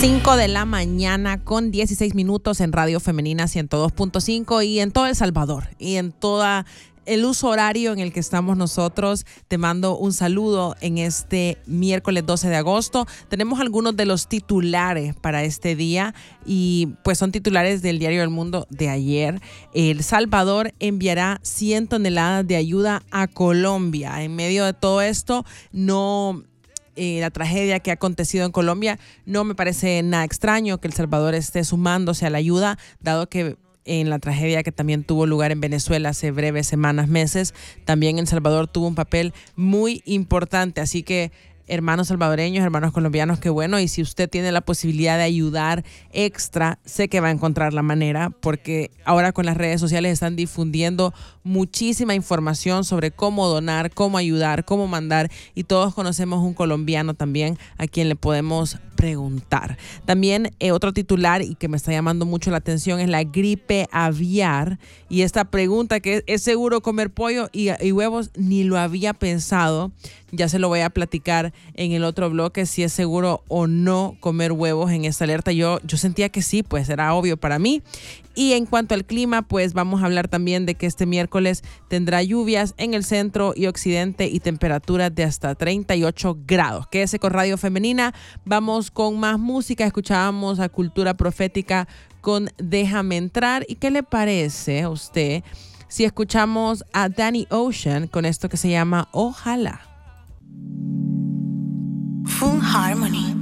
5 de la mañana con 16 minutos en Radio Femenina 102.5 y en todo El Salvador y en todo el uso horario en el que estamos nosotros. Te mando un saludo en este miércoles 12 de agosto. Tenemos algunos de los titulares para este día y pues son titulares del Diario El Mundo de ayer. El Salvador enviará 100 toneladas de ayuda a Colombia. En medio de todo esto, la tragedia que ha acontecido en Colombia, no me parece nada extraño que El Salvador esté sumándose a la ayuda, dado que en la tragedia que también tuvo lugar en Venezuela hace breves semanas, meses, también El Salvador tuvo un papel muy importante. Así que, hermanos salvadoreños, hermanos colombianos, qué bueno. Y si usted tiene la posibilidad de ayudar extra, sé que va a encontrar la manera, porque ahora con las redes sociales están difundiendo muchísima información sobre cómo donar, cómo ayudar, cómo mandar, y todos conocemos un colombiano también a quien le podemos preguntar. También otro titular y que me está llamando mucho la atención es la gripe aviar, y esta pregunta que ¿es seguro comer pollo y huevos? Ni lo había pensado. Ya se lo voy a platicar en el otro bloque si es seguro o no comer huevos en esta alerta. Yo sentía que sí, pues era obvio para mí. Y en cuanto al clima, pues vamos a hablar también de que este miércoles tendrá lluvias en el centro y occidente y temperaturas de hasta 38 grados. Quédese con Radio Femenina. Vamos con más música. Escuchábamos a Cultura Profética con Déjame Entrar. ¿Y qué le parece a usted si escuchamos a Danny Ocean con esto que se llama Ojalá? Full Harmony.